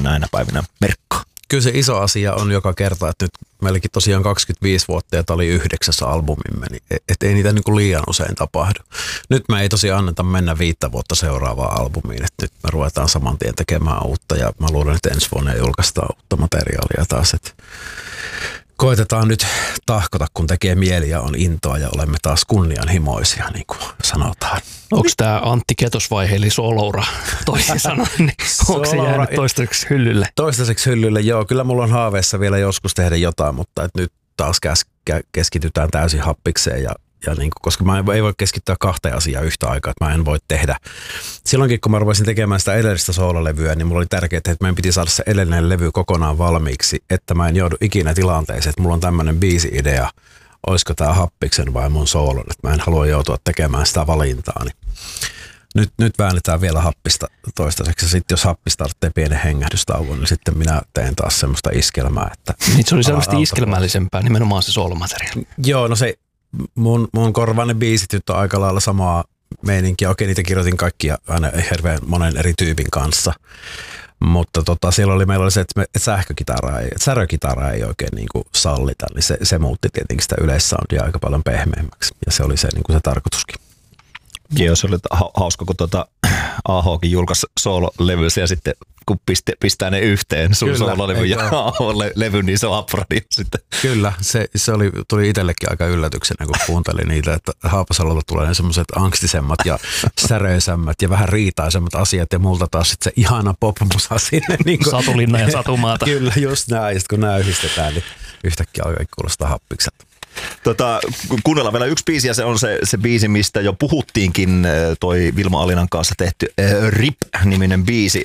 näinä päivinä merkkaa? Kyllä se iso asia on joka kerta, että nyt meilläkin tosiaan 25 vuotta ja tämä oli 9. albumimme, niin ei niitä niin kuin liian usein tapahdu. Nyt me ei tosiaan anneta mennä 5 vuotta seuraavaan albumiin, että nyt me ruvetaan saman tien tekemään uutta ja mä luulen, että ensi vuonna julkaistaan uutta materiaalia taas, että koitetaan nyt tahkota, kun tekee mieli ja on intoa ja olemme taas kunnianhimoisia, niin kuin sanotaan. Onko tämä Antti Ketosvaihe eli Soloura toisin sanoen, niin onko se jäänyt toistaiseksi hyllylle? Toistaiseksi hyllylle, joo. Kyllä mulla on haaveessa vielä joskus tehdä jotain, mutta nyt taas keskitytään täysin happikseen ja niin kuin, koska mä ei voi keskittyä 2 asiaa yhtä aikaa, että mä en voi tehdä. Silloinkin, kun mä rupesin tekemään sitä edellistä soololevyä, niin mulla oli tärkeää, että meidän piti saada se edellinen levy kokonaan valmiiksi, että mä en joudu ikinä tilanteeseen, että mulla on tämmöinen biisi-idea, olisiko tää happiksen vai mun soolon, että mä en halua joutua tekemään sitä valintaa. Niin nyt väännetään vielä happista toistaiseksi, ja sitten jos happista tarvitsee pienen hengähdystauon, niin sitten minä teen taas semmoista iskelmää. Että niin se oli selvästi iskelmällisempää, nimenomaan se soolomateriaali. Joo, no se mun korvainen biisit nyt on aika lailla samaa meininkiä. Okei, niitä kirjoitin kaikkia aina hirveän monen eri tyypin kanssa. Mutta meillä oli se, että särökitaraa ei oikein niin kuin sallita, niin se muutti tietenkin sitä yleissoundia aika paljon pehmeämmäksi. Ja se oli se, niin kuin se tarkoituskin. Joo, se oli hauska, kun AHkin julkaisi soololevynsä ja sitten kun pistää ne yhteen, sun soololevy ja AH-levy, niin se on Happaradio sitten. Kyllä, se tuli itsellekin aika yllätyksenä, kun kuuntelin niitä, että Haapasalolta tulee ne semmoiset angstisemmat ja säröisemmät ja vähän riitaisemmat asiat ja multa taas sitten se ihana pop-musa sinne. Niin kuin, Satulinna ja Satumaata. Kyllä, just näin. Ja sitten kun nämä yhdistetään, niin yhtäkkiä alkaa kuulostaa happikselta. Kuunnellaan vielä yksi biisi ja se on se biisi, mistä jo puhuttiinkin, toi Vilma Alinan kanssa tehty RIP-niminen biisi.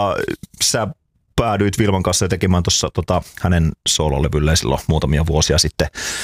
Sä päädyit Vilman kanssa tekemään tuossa hänen soololevylleen silloin muutamia vuosia sitten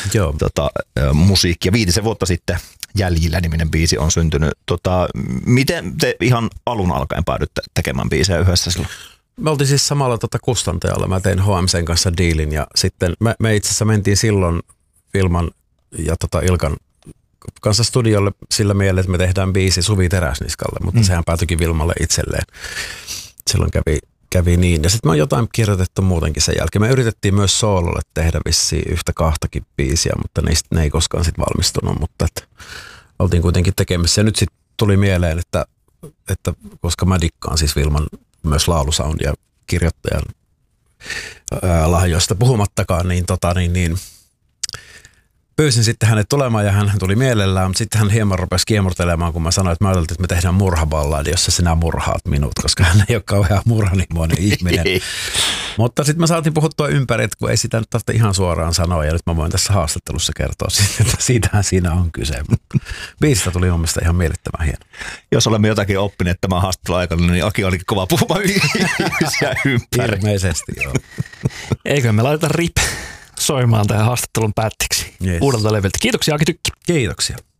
musiikkia. 5 vuotta sitten Jäljillä-niminen biisi on syntynyt. Miten te ihan alun alkaen päädytte tekemään biisejä yhdessä silloin? Me oltiin siis samalla kustantajalla. Mä tein HMCn kanssa diilin ja sitten me itse asiassa mentiin silloin Vilman ja Ilkan kanssa studiolle sillä mielellä, että me tehdään biisi Suvi Teräsniskalle, mutta sehän päätyikin Vilmalle itselleen. Silloin kävi niin. Ja sitten me on jotain kirjoitettu muutenkin sen jälkeen. Me yritettiin myös soololle tehdä vissiin 1-2 biisiä, mutta ne ei koskaan sitten valmistunut, mutta oltiin kuitenkin tekemässä. Ja nyt sitten tuli mieleen, että koska mä dikkaan siis Vilman myös laulusoundia kirjoittajan lahjoista puhumattakaan, niin pyysin sitten hänet tulemaan ja hän tuli mielellään, mutta sitten hän hieman rupesi kiemurtelemaan, kun mä sanoin, että mä ajattelin, että me tehdään murhaballadi, jossa sinä murhaat minut, koska hän ei ole kauhean murhanimoinen ihminen. Mutta sitten me saatiin puhuttua ympäri, että kun ei sitä nyt tarvitse ihan suoraan sanoa ja nyt mä voin tässä haastattelussa kertoa siitä, että siitähän siinä on kyse. Biisistä tuli mun mielestä ihan miellyttävän hieno. Jos olemme jotakin oppineet tämän haastattelun aikana, niin Aki olikin kova puhumaan ihmisiä ympäri. Ilmeisesti, joo. Eikö me laiteta RIP soimaan tähän haastattelun päätteeksi uudelta levyltä. Kiitoksia Aki Tykki. Kiitoksia.